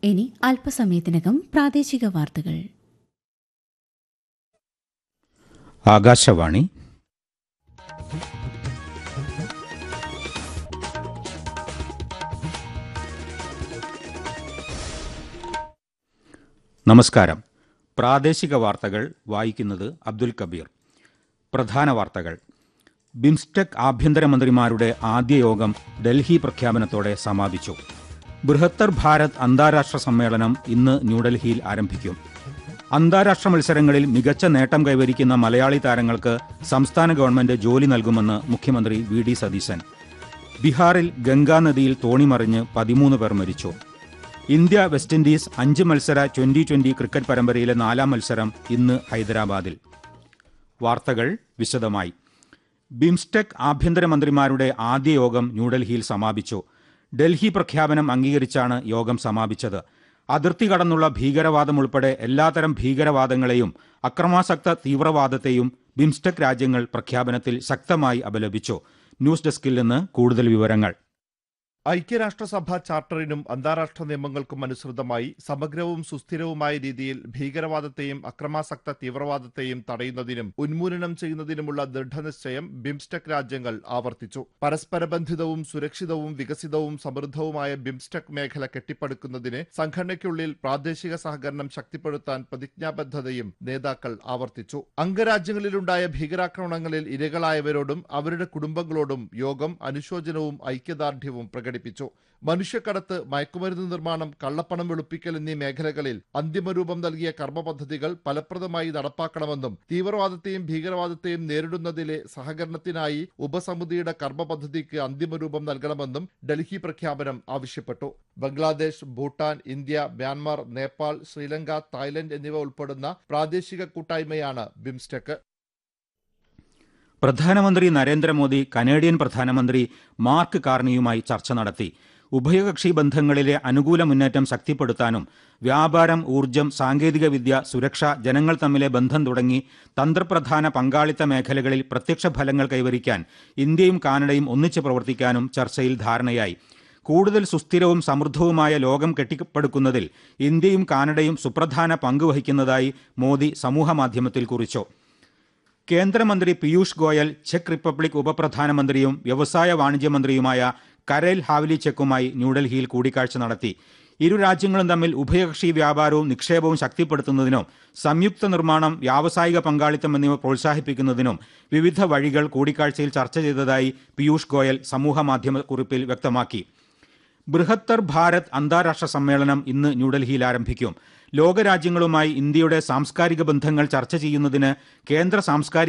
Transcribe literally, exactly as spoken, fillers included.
ഇനി അല്പസമയത്തിനകം പ്രാദേശിക വാർത്തകൾ. ആകാശവാണി. നമസ്കാരം. പ്രാദേശിക വാർത്തകൾ വായിക്കുന്നത് അബ്ദുൽ കബീർ. പ്രധാന വാർത്തകൾ. ബിംസ്റ്റെക് ആഭ്യന്തരമന്ത്രിമാരുടെ ആദ്യ യോഗം ഡൽഹി പ്രഖ്യാപനത്തോടെ സമാപിച്ചു. ബൃഹത്തർ ഭാരത് അന്താരാഷ്ട്ര സമ്മേളനം ഇന്ന് ന്യൂഡൽഹിയിൽ ആരംഭിക്കും. അന്താരാഷ്ട്ര മത്സരങ്ങളിൽ മികച്ച നേട്ടം കൈവരിക്കുന്ന മലയാളി താരങ്ങൾക്ക് സംസ്ഥാന ഗവൺമെന്റ് ജോലി നൽകുമെന്ന് മുഖ്യമന്ത്രി വി ഡി സതീശൻ. ബീഹാറിൽ ഗംഗാനദിയിൽ തോണിമറിഞ്ഞ് പതിമൂന്ന് പേർ മരിച്ചു. ഇന്ത്യ വെസ്റ്റ് ഇൻഡീസ് അഞ്ച് മത്സര ട്വന്റി ട്വന്റി ക്രിക്കറ്റ് പരമ്പരയിലെ നാലാം മത്സരം ഇന്ന് ഹൈദരാബാദിൽ. വാർത്തകൾ വിശദമായി. ബിംസ്റ്റെക് ആഭ്യന്തരമന്ത്രിമാരുടെ ആദ്യ യോഗം ന്യൂഡൽഹിയിൽ സമാപിച്ചു. ഡൽഹി പ്രഖ്യാപനം അംഗീകരിച്ചാണ് യോഗം സമാപിച്ചത്. അതിർത്തി കടന്നുള്ള ഭീകരവാദം ഉൾപ്പെടെ എല്ലാത്തരം ഭീകരവാദങ്ങളെയും അക്രമാസക്ത തീവ്രവാദത്തെയും ബിംസ്റ്റെക് രാജ്യങ്ങൾ പ്രഖ്യാപനത്തിൽ ശക്തമായി അപലപിച്ചു. ന്യൂസ് ഡെസ്കിൽ നിന്ന് കൂടുതൽ വിവരങ്ങൾ. ഐക്യരാഷ്ട്രസഭ ചാർട്ടറിനും അന്താരാഷ്ട്ര നിയമങ്ങൾക്കും അനുസൃതമായി സമഗ്രവും സുസ്ഥിരവുമായ രീതിയിൽ ഭീകരവാദത്തെയും അക്രമാസക്ത തീവ്രവാദത്തെയും തടയുന്നതിനും ഉന്മൂലനം ചെയ്യുന്നതിനുമുള്ള ദൃഢനിശ്ചയം ബിംസ്റ്റെക് രാജ്യങ്ങൾ ആവർത്തിച്ചു. പരസ്പരബന്ധിതവും സുരക്ഷിതവും വികസിതവും സമൃദ്ധവുമായ ബിംസ്റ്റെക് മേഖല കെട്ടിപ്പടുക്കുന്നതിന് സംഘടനയ്ക്കുള്ളിൽ പ്രാദേശിക സഹകരണം ശക്തിപ്പെടുത്താൻ പ്രതിജ്ഞാബദ്ധതയും നേതാക്കൾ ആവർത്തിച്ചു. അംഗരാജ്യങ്ങളിലുണ്ടായ ഭീകരാക്രമണങ്ങളിൽ ഇരകളായവരോടും അവരുടെ കുടുംബങ്ങളോടും യോഗം അനുശോചനവും ഐക്യദാർഢ്യവും പ്രകടിപ്പിച്ചു. മനുഷ്യക്കടത്ത്, മയക്കുമരുന്ന് നിർമ്മാണം, കള്ളപ്പണം വെളുപ്പിക്കൽ എന്നീ മേഖലകളിൽ അന്തിമരൂപം നൽകിയ കർമ്മ പദ്ധതികൾ ഫലപ്രദമായി നടപ്പാക്കണമെന്നും തീവ്രവാദത്തെയും ഭീകരവാദത്തെയും നേരിടുന്നതിലെ സഹകരണത്തിനായി ഉപസമിതിയുടെ കർമ്മ പദ്ധതിക്ക് അന്തിമരൂപം നൽകണമെന്നും ഡൽഹി പ്രഖ്യാപനം ആവശ്യപ്പെട്ടു. Bangladesh, Bhutan, India, Myanmar, Nepal, Sri Lanka, Thailand എന്നിവ ഉൾപ്പെടുന്ന പ്രാദേശിക കൂട്ടായ്മയാണ് ബിംസ്റ്റെക്. പ്രധാനമന്ത്രി നരേന്ദ്രമോദി കനേഡിയൻ പ്രധാനമന്ത്രി മാർക്ക് കാർണിയുമായി ചർച്ച നടത്തി. ഉഭയകക്ഷി ബന്ധങ്ങളിലെ അനുകൂല മുന്നേറ്റം ശക്തിപ്പെടുത്താനും വ്യാപാരം, ഊർജ്ജം, സാങ്കേതികവിദ്യ, സുരക്ഷ, ജനങ്ങൾ തമ്മിലെ ബന്ധം തുടങ്ങി തന്ത്രപ്രധാന പങ്കാളിത്ത മേഖലകളിൽ പ്രത്യക്ഷ ഫലങ്ങൾ കൈവരിക്കാൻ ഇന്ത്യയും കാനഡയും ഒന്നിച്ച് പ്രവർത്തിക്കാനും ചർച്ചയിൽ ധാരണയായി. കൂടുതൽ സുസ്ഥിരവും സമൃദ്ധവുമായ ലോകം കെട്ടിപ്പടുക്കുന്നതിൽ ഇന്ത്യയും കാനഡയും സുപ്രധാന പങ്ക് വഹിക്കുന്നതായി മോദി സമൂഹമാധ്യമത്തിൽ കുറിച്ചു. കേന്ദ്രമന്ത്രി പീയൂഷ് ഗോയൽ ചെക്ക് റിപ്പബ്ലിക് ഉപപ്രധാനമന്ത്രിയും വ്യവസായ വാണിജ്യമന്ത്രിയുമായ കരേൽ ഹാവ്ലിചെക്കുമായി ന്യൂഡൽഹിയിൽ കൂടിക്കാഴ്ച നടത്തി. ഇരു രാജ്യങ്ങളും തമ്മിൽ ഉഭയകക്ഷി വ്യാപാരവും നിക്ഷേപവും ശക്തിപ്പെടുത്തുന്നതിനും സംയുക്ത നിർമ്മാണം, വ്യാവസായിക പങ്കാളിത്തം എന്നിവ പ്രോത്സാഹിപ്പിക്കുന്നതിനും വിവിധ വഴികൾ കൂടിക്കാഴ്ചയിൽ ചർച്ച ചെയ്തതായി പീയൂഷ് ഗോയൽ സമൂഹമാധ്യമ കുറിപ്പിൽ വ്യക്തമാക്കി. ബൃഹത്തർ ഭാരത് അന്താരാഷ്ട്ര സമ്മേളനം ഇന്ന് ന്യൂഡൽഹിയിൽ ആരംഭിക്കും. ലോകരാജ്യങ്ങളുമായി ഇന്ത്യയുടെ സാംസ്കാരിക ബന്ധങ്ങൾ ചർച്ച ചെയ്യുന്നതിന് കേന്ദ്ര സാംസ്കാരിക